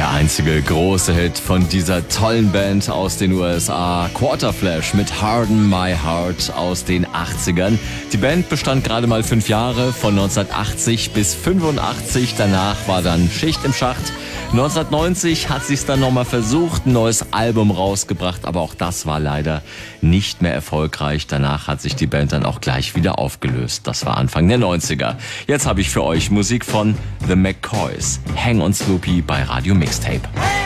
Der einzige große Hit von dieser tollen Band aus den USA, Quarterflash mit Harden My Heart aus den 80ern. Die Band bestand gerade mal 5 Jahre, von 1980 bis 85. Danach war dann Schicht im Schacht. 1990 hat sie es dann nochmal versucht, ein neues Album rausgebracht, aber auch das war leider nicht mehr erfolgreich. Danach hat sich die Band dann auch gleich wieder aufgelöst. Das war Anfang der 90er. Jetzt habe ich für euch Musik von The McCoys. Hang on Sloopy bei Radio Mixtape.